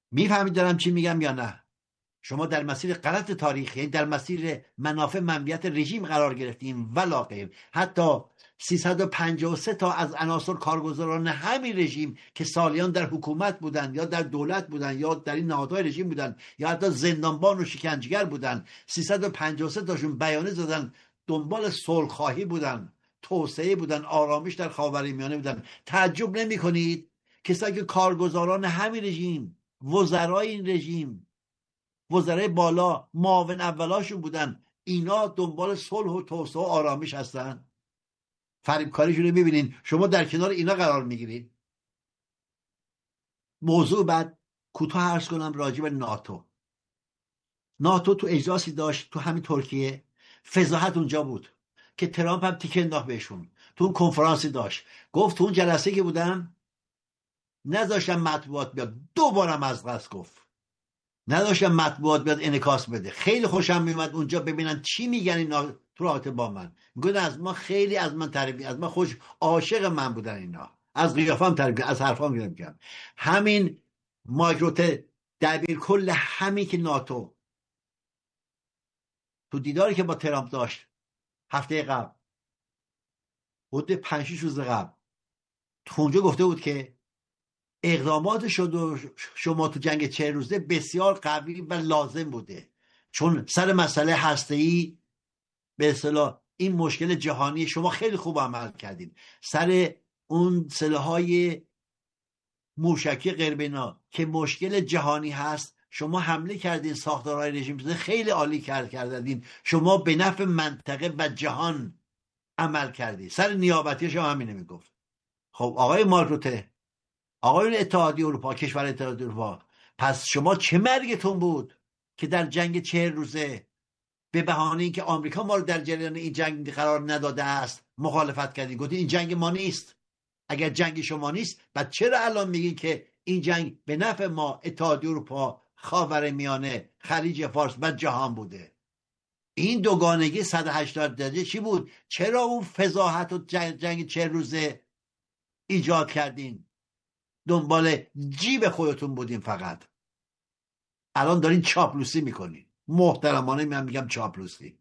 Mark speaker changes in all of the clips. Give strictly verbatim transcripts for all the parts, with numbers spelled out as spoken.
Speaker 1: میفهمید دارم چی میگم یا نه؟ شما در مسیر غلط تاریخی، یعنی در مسیر منافع منویت رژیم قرار گرفتیم ولا غیر. حتی سیصد و پنجاه و سه تا از عناصر کارگزاران همین رژیم که سالیان در حکومت بودن یا در دولت بودن یا در این نهادهای رژیم بودن یا حتی زندانبان و شکنجهگر بودن، سیصد و پنجاه و سه تاشون بیانیه زدن دنبال صلح‌خواهی بودن، توسعه بودن، آرامش در خاورمیانه بودن. تعجب نمی کنید کسایی که کارگزاران همین رژیم، وزرای این رژیم، وزرای بالا، معاون اولاشون بودن، اینا دنبال صلح و توسعه و آرامش هستن؟ فریبکاریشون رو میبینین. شما در کنار اینا قرار میگیرید. موضوع بعد کوتاه عرض کنم راجع به ناتو. ناتو تو اجلاسی داشت تو همین ترکیه، فضاحت اونجا بود که ترامپ هم تیکه انداخت بهشون. تو اون کنفرانسی داشت، گفت تو اون جلسه که بودم نذاشتم مطبوعات بیاد، دوبارم از قصد گفت نداشتم مطبوعات بیاد انعکاس بده. خیلی خوشم میومد اونجا ببینن چی میگن اینا تو رابطه با من. میگن از ما خیلی از من تعریف، از من خوش، عاشق من بودن اینا، از قیافم تعریف، از حرفام میگم. همین مایکروته دبیر کل همین که ناتو تو دیداری که با ترامپ داشت هفته قبل، حدود پنج شش روز قبل، تو اونجا گفته بود که اقدامات شما تو جنگ چه روزه بسیار قوی و لازم بوده، چون سر مسئله هسته‌ای به اصطلاح این مشکل جهانی شما خیلی خوب عمل کردید. سر اون سلاح‌های موشکی غیربنا که مشکل جهانی هست شما حمله کردین، ساختارهای رژیم خیلی عالی کرد کردین، شما به نفع منطقه و جهان عمل کردید. سر نیابتی شما همینه میگفت. خب آقای مارکروته، آقایون اتحادیه اروپا، کشور اتحادیه اروپا، پس شما چه مرگتون بود که در جنگ چهل روزه به بهانه اینکه آمریکا ما رو در جریان این جنگ قرار نداده است مخالفت کردین؟ گفتین این جنگ ما نیست. اگر جنگ شما نیست بعد چرا الان میگین که این جنگ به نفع ما اتحادیه اروپا، خاورمیانه، خلیج فارس و جهان بوده؟ این دوگانگی صد و هشتاد درجه چی بود؟ چرا اون فضاحت و جنگ, جنگ چهل روزه ایجاد کردین؟ دنبال جیب خودتون بودین فقط. الان دارین چاپلوسی میکنین. محترمانه من میگم چاپلوسی.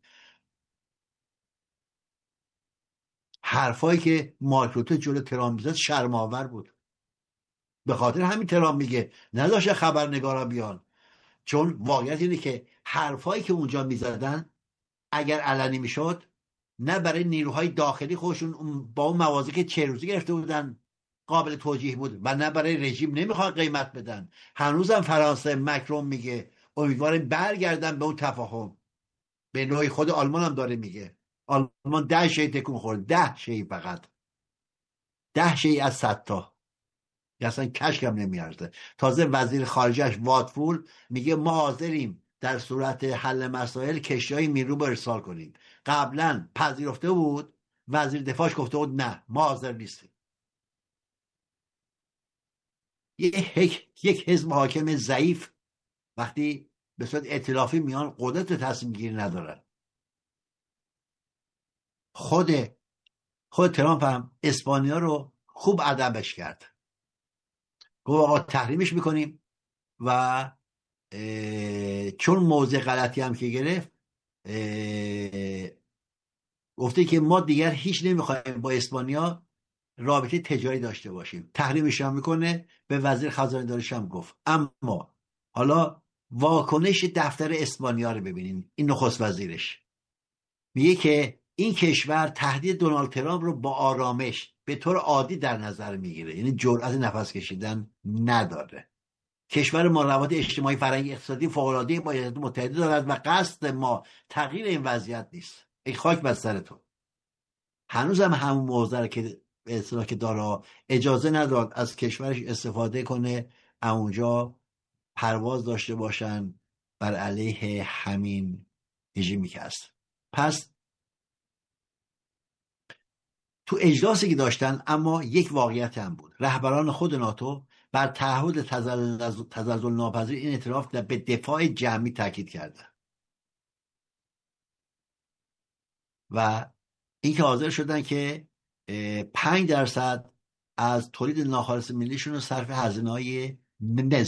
Speaker 1: حرفایی که مایکروته جلو ترامپ میزد شرم‌آور بود. به خاطر همین ترامپ میگه نداشته خبرنگارا بیان، چون واقعیت اینه که حرفایی که اونجا میزدن اگر علنی میشد نه برای نیروهای داخلی خودشون با اون موازی که چه روزی گرفته بودن قابل توجیه بود و نه برای رژیم نمیخواد قیمت بدن. هنوزم فرانسه مکرون میگه امیدواریم برگردن به اون تفاهم. به نوعی خود آلمان هم داره میگه. آلمان ده شی تکون خورد، ده شی فقط، ده شی از صد تا، اصلا کشکم نمیارزه. تازه وزیر خارجهش واتفول میگه ما حاضریم در صورت حل مسائل کشتی‌های میرو رو ارسال کنیم. قبلا پذیرفته بود، وزیر دفاعش گفته بود نه ما حاضر نیستیم. یک یک حزب حاکم ضعیف وقتی به صورت ائتلافی میان قدرت تصمیم گیری ندارن. خود خود ترامپ هم اسپانیا رو خوب ادبش کرد، گفت آقا تحریمش میکنیم و چون موضع غلطی هم که گرفت گفته که ما دیگر هیچ نمیخوایم با اسپانیا رابطه تجاری داشته باشیم. تحریمش هم میکنه. به وزیر خزانه داریش هم گفت. اما حالا واکنش دفتر اسپانیا رو ببینین. این نخست وزیرش میگه که این کشور تهدید دونالد ترامپ رو با آرامش به طور عادی در نظر میگیره، یعنی جرأت نفس کشیدن نداره. کشور ما روابط اجتماعی، فرهنگی، اقتصادی فوق‌العاده با ایالات متحده دارد و قصد ما تغییر این وضعیت نیست. ای خاک بر سرتون. هنوز هم همون موضوع که به اصطلاح که داره اجازه نداد از کشورش استفاده کنه اونجا پرواز داشته باشن بر علیه همین رژیمی که هست. پس تو اجلاسی که داشتن اما یک واقعیت هم بود. رهبران خود ناتو بر تعهد تزلزل ناپذیر این اعتراف به دفاع جمعی تاکید کرده و اینکه حاضر شدن که پنج درصد از تولید ناخالص ملیشون رو صرف هزینه‌های